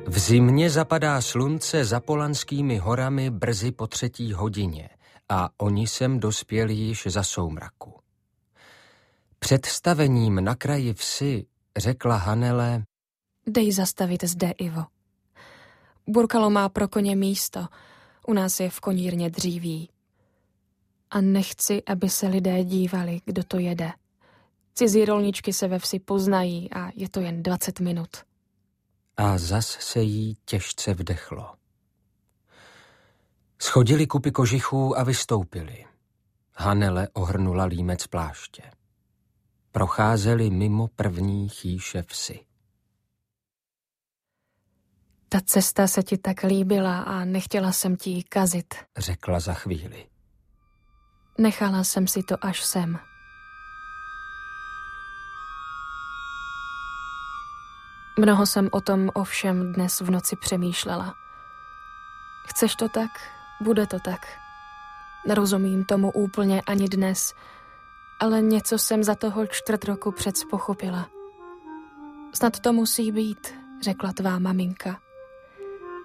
V zimě zapadá slunce za Polanskými horami brzy po 3. hodině a oni sem dospěli již za soumraku. Před stavením na kraji vsi řekla Hanele: Dej zastavit zde, Ivo. Burkalo má pro koně místo, u nás je v konírně dříví. A nechci, aby se lidé dívali, kdo to jede. Cizí rolničky se ve vsi poznají a je to jen 20 minut. A zas se jí těžce vdechlo. Schodili kupy kožichů a vystoupili. Hanele ohrnula límec pláště. Procházeli mimo první chýše vsi. Ta cesta se ti tak líbila a nechtěla jsem ti ji kazit, řekla za chvíli. Nechala jsem si to až sem. Mnoho jsem o tom ovšem dnes v noci přemýšlela. Chceš to tak? Bude to tak. Nerozumím tomu úplně ani dnes, ale něco jsem za toho 4 roku přec pochopila. Snad to musí být, řekla tvá maminka.